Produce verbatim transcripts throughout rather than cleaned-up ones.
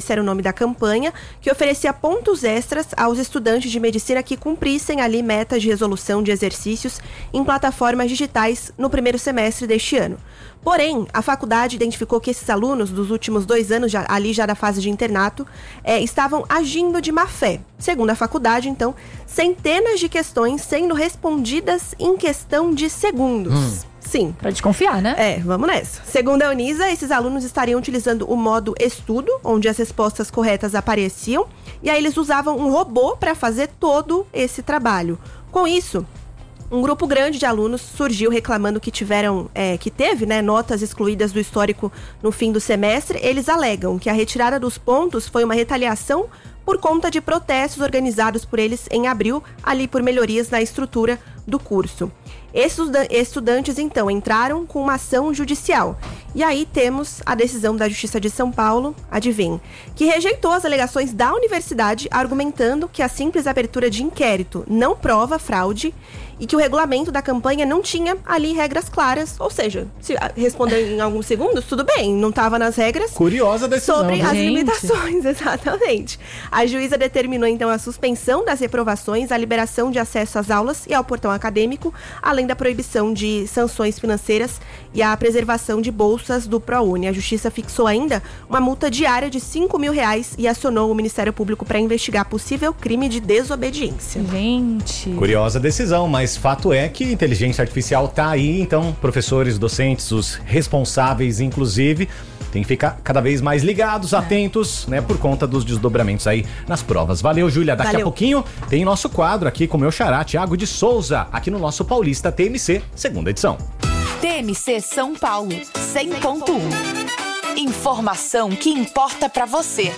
esse era o nome da campanha, que oferecia pontos extras aos estudantes de medicina que cumprissem ali metas de resolução de exercícios em plataformas digitais no primeiro semestre deste ano. Porém, a faculdade identificou que esses alunos dos últimos dois anos, já, ali já da fase de internato, é, estavam agindo de má fé. Segundo a faculdade, então, centenas de questões sendo respondidas em questão de segundos. Hum. Sim. Pra desconfiar, né? É, vamos nessa. Segundo a Unisa, esses alunos estariam utilizando o modo estudo, onde as respostas corretas apareciam, e aí eles usavam um robô para fazer todo esse trabalho. Com isso, um grupo grande de alunos surgiu reclamando que tiveram, é, que teve, né, notas excluídas do histórico no fim do semestre. Eles alegam que a retirada dos pontos foi uma retaliação por conta de protestos organizados por eles em abril, ali por melhorias na estrutura do curso. Esses estudantes, então, entraram com uma ação judicial. E aí temos a decisão da Justiça de São Paulo, adivinhe, que rejeitou as alegações da universidade, argumentando que a simples abertura de inquérito não prova fraude e que o regulamento da campanha não tinha ali regras claras. Ou seja, se responder em alguns segundos, tudo bem, não estava nas regras. Curiosa decisão. Sobre as gente. limitações, exatamente. A juíza determinou, então, a suspensão das reprovações, a liberação de acesso às aulas e ao portão acadêmico, além da proibição de sanções financeiras e a preservação de bolsas do ProUni. A Justiça fixou ainda uma multa diária de cinco mil reais e acionou o Ministério Público para investigar possível crime de desobediência. Gente. Curiosa decisão, mas fato é que inteligência artificial tá aí, então professores, docentes, os responsáveis, inclusive, tem que ficar cada vez mais ligados, é. atentos, né, por conta dos desdobramentos aí nas provas. Valeu, Júlia. Daqui Valeu. a pouquinho tem nosso quadro aqui com o meu xará, Thiago de Souza, aqui no nosso Paulista T M C, segunda edição. T M C São Paulo, cem ponto um. Informação que importa pra você.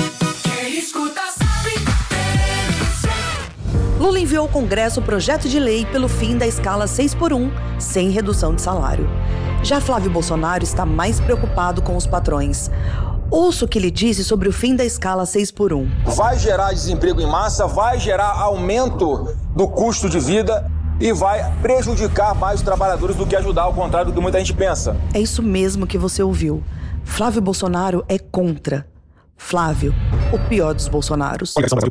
Quem escuta sabe. Lula enviou ao Congresso o projeto de lei pelo fim da escala seis por um, sem redução de salário. Já Flávio Bolsonaro está mais preocupado com os patrões. Ouça o que ele disse sobre o fim da escala seis por um. Vai gerar desemprego em massa, vai gerar aumento do custo de vida e vai prejudicar mais os trabalhadores do que ajudar, ao contrário do que muita gente pensa. É isso mesmo que você ouviu. Flávio Bolsonaro é contra. Flávio, o pior dos Bolsonaros.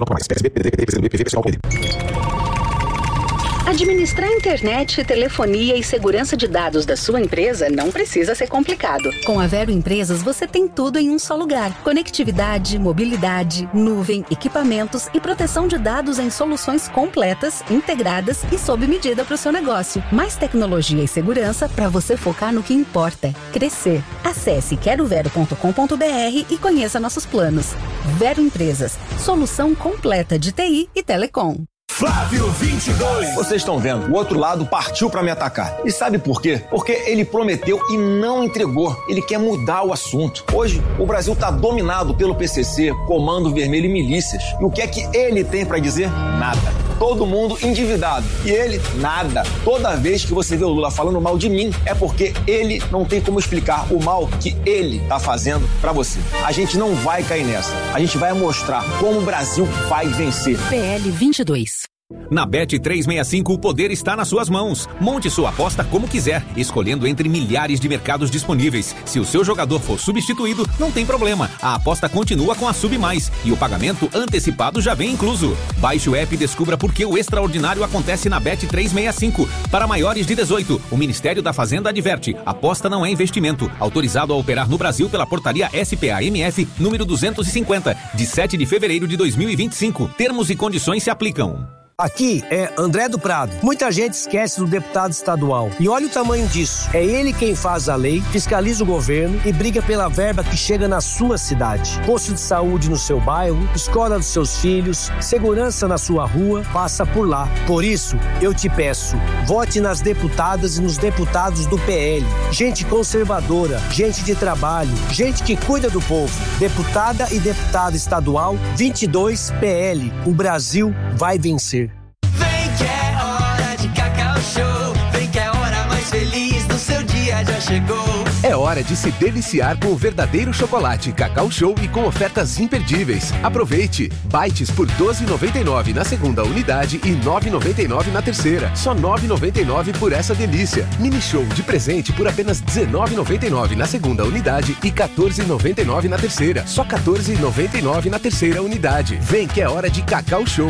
Administrar internet, telefonia e segurança de dados da sua empresa não precisa ser complicado. Com a Vero Empresas, você tem tudo em um só lugar. Conectividade, mobilidade, nuvem, equipamentos e proteção de dados em soluções completas, integradas e sob medida para o seu negócio. Mais tecnologia e segurança para você focar no que importa: crescer. Acesse quero vero ponto com ponto br e conheça nossos planos. Vero Empresas, solução completa de T I e telecom. Flávio vinte e dois. Vocês estão vendo, o outro lado partiu pra me atacar. E sabe por quê? Porque ele prometeu e não entregou. Ele quer mudar o assunto. Hoje, o Brasil tá dominado pelo P C C, Comando Vermelho e milícias. E o que é que ele tem pra dizer? Nada. Todo mundo endividado. E ele, nada. Toda vez que você vê o Lula falando mal de mim, é porque ele não tem como explicar o mal que ele tá fazendo pra você. A gente não vai cair nessa. A gente vai mostrar como o Brasil vai vencer. P L vinte e dois. Na Bet trezentos e sessenta e cinco, o poder está nas suas mãos. Monte sua aposta como quiser, escolhendo entre milhares de mercados disponíveis. Se o seu jogador for substituído, não tem problema. A aposta continua com a Sub Mais e o pagamento antecipado já vem incluso. Baixe o app e descubra por que o extraordinário acontece na Bet trezentos e sessenta e cinco. Para maiores de dezoito, o Ministério da Fazenda adverte: aposta não é investimento. Autorizado a operar no Brasil pela portaria S P A M F número duzentos e cinquenta, de sete de fevereiro de dois mil e vinte e cinco. Termos e condições se aplicam. Aqui é André do Prado. Muita gente esquece do deputado estadual. E olha o tamanho disso. É ele quem faz a lei, fiscaliza o governo e briga pela verba que chega na sua cidade. Posto de saúde no seu bairro, escola dos seus filhos, segurança na sua rua, passa por lá. Por isso, eu te peço, vote nas deputadas e nos deputados do P L. Gente conservadora, gente de trabalho, gente que cuida do povo. Deputada e deputado estadual vinte e dois P L. O Brasil vai vencer. Show. Vem que a hora mais feliz do seu dia já chegou. É hora de se deliciar com o verdadeiro chocolate Cacau Show e com ofertas imperdíveis. Aproveite! Bites por doze reais e noventa e nove centavos na segunda unidade e nove reais e noventa e nove centavos na terceira. Só nove reais e noventa e nove centavos por essa delícia. Mini Show de presente por apenas dezenove reais e noventa e nove centavos na segunda unidade e quatorze reais e noventa e nove centavos na terceira. Só quatorze reais e noventa e nove centavos na terceira unidade. Vem que é hora de Cacau Show.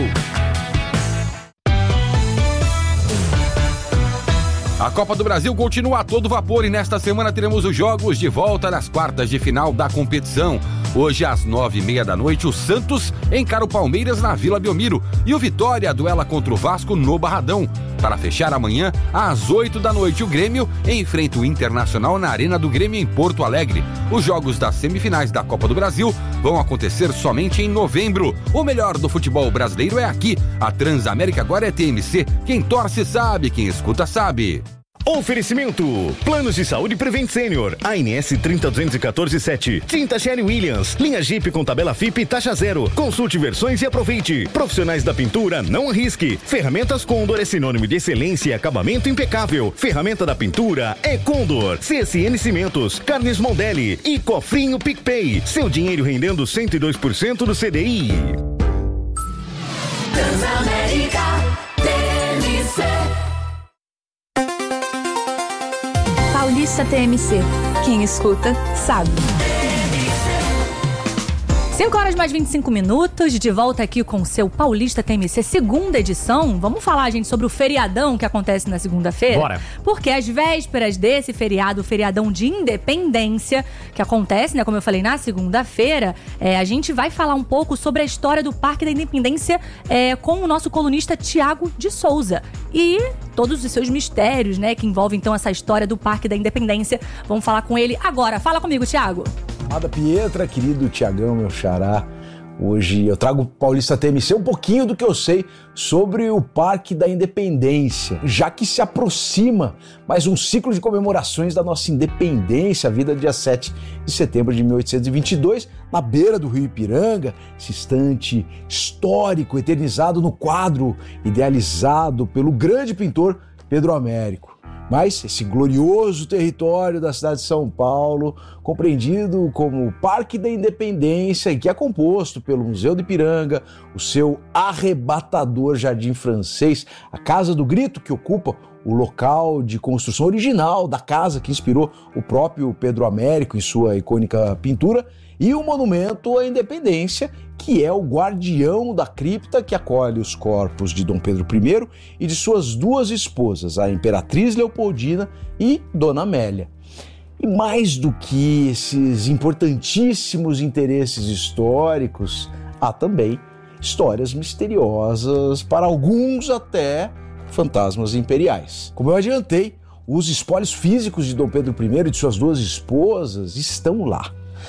A Copa do Brasil continua a todo vapor e nesta semana teremos os jogos de volta nas quartas de final da competição. Hoje, às nove e meia da noite, o Santos encara o Palmeiras na Vila Belmiro e o Vitória duela contra o Vasco no Barradão. Para fechar amanhã, às oito da noite, o Grêmio enfrenta o Internacional na Arena do Grêmio em Porto Alegre. Os jogos das semifinais da Copa do Brasil vão acontecer somente em novembro. O melhor do futebol brasileiro é aqui. A Transamérica agora é T M C. Quem torce sabe, quem escuta sabe. Oferecimento: Planos de Saúde Prevent Senior, A N S trinta duzentos e quatorze sete. Tinta Sherry Williams, linha Jeep com tabela F I P e taxa zero. Consulte versões e aproveite. Profissionais da pintura, não arrisque. Ferramentas Condor é sinônimo de excelência e acabamento impecável. Ferramenta da pintura é Condor. C S N Cimentos, Carnes Mondelli e Cofrinho PicPay. Seu dinheiro rendendo cento e dois por cento do C D I. Transamérica T M C. Paulista T M C. Quem escuta, sabe. cinco horas mais vinte e cinco minutos, de volta aqui com o seu Paulista T M C, segunda edição. Vamos falar, gente, sobre o feriadão que acontece na segunda-feira? Bora! Porque às vésperas desse feriado, o feriadão de independência, que acontece, né, como eu falei, na segunda-feira, é, a gente vai falar um pouco sobre a história do Parque da Independência é, com o nosso colunista Tiago de Souza. E todos os seus mistérios, né, que envolvem, então, essa história do Parque da Independência. Vamos falar com ele agora. Fala comigo, Tiago. Amada Pietra, querido Tiagão, meu xará. Hoje eu trago Paulista T M C um pouquinho do que eu sei sobre o Parque da Independência, já que se aproxima mais um ciclo de comemorações da nossa independência, a vida dia sete de setembro de mil oitocentos e vinte e dois, na beira do Rio Ipiranga, esse instante histórico eternizado no quadro idealizado pelo grande pintor Pedro Américo. Mas esse glorioso território da cidade de São Paulo, compreendido como Parque da Independência, e que é composto pelo Museu do Ipiranga, o seu arrebatador Jardim Francês, a Casa do Grito, que ocupa o local de construção original da casa que inspirou o próprio Pedro Américo em sua icônica pintura, e o Monumento à Independência, que é o guardião da cripta que acolhe os corpos de Dom Pedro I e de suas duas esposas, a Imperatriz Leopoldina e Dona Amélia. E mais do que esses importantíssimos interesses históricos, há também histórias misteriosas, para alguns até fantasmas imperiais. Como eu adiantei, os espólios físicos de Dom Pedro I e de suas duas esposas estão lá.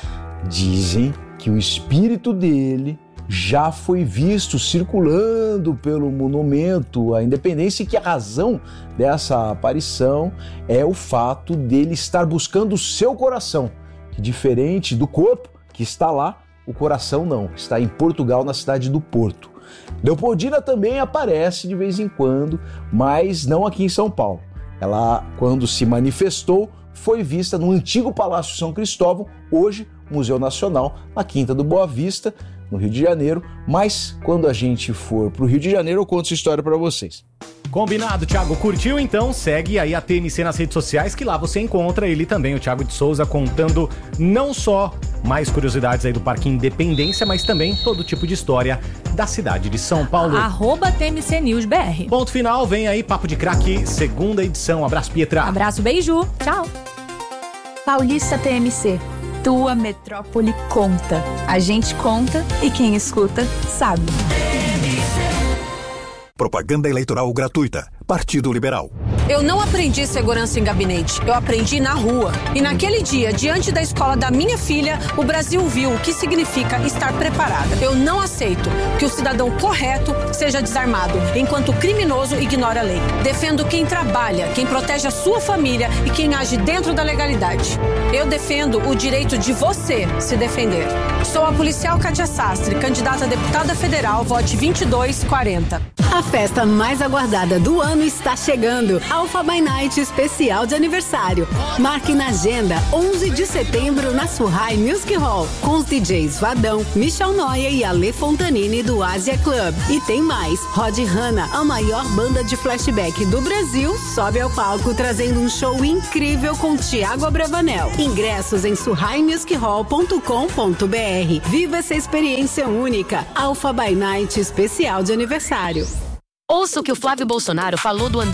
Dizem que o espírito dele já foi visto circulando pelo monumento à independência e que a razão dessa aparição é o fato dele estar buscando o seu coração, que diferente do corpo que está lá, o coração não, está em Portugal, na cidade do Porto. Leopoldina também aparece de vez em quando, mas não aqui em São Paulo. Ela, quando se manifestou, foi vista no antigo Palácio São Cristóvão, hoje Museu Nacional, na Quinta do Boa Vista, no Rio de Janeiro. Mas quando a gente for pro Rio de Janeiro, eu conto essa história para vocês. Combinado, Thiago. Curtiu? Então segue aí a T M C nas redes sociais, que lá você encontra ele também, o Thiago de Souza, contando não só mais curiosidades aí do Parque Independência, mas também todo tipo de história da cidade de São Paulo. Arroba T M C News B R. Ponto final, vem aí Papo de Craque, segunda edição. Abraço, Pietra. Abraço, beijo. Tchau. Paulista T M C. Tua metrópole conta. A gente conta e quem escuta sabe. Propaganda eleitoral gratuita. Partido Liberal. Eu não aprendi segurança em gabinete, eu aprendi na rua. E naquele dia, diante da escola da minha filha, o Brasil viu o que significa estar preparada. Eu não aceito que o cidadão correto seja desarmado, enquanto o criminoso ignora a lei. Defendo quem trabalha, quem protege a sua família e quem age dentro da legalidade. Eu defendo o direito de você se defender. Sou a policial Kátia Sastre, candidata a deputada federal, vote vinte e dois quarenta. A festa mais aguardada do ano está chegando. Alpha by Night especial de aniversário. Marque na agenda onze de setembro na Surrai Music Hall, com os D Js Vadão, Michel Noia e Ale Fontanini do Asia Club. E tem mais, Rod Hanna, a maior banda de flashback do Brasil, sobe ao palco trazendo um show incrível com Thiago Abravanel. Ingressos em surrai music hall ponto com ponto b r. Viva essa experiência única. Alpha by Night especial de aniversário. Ouça o que o Flávio Bolsonaro falou do André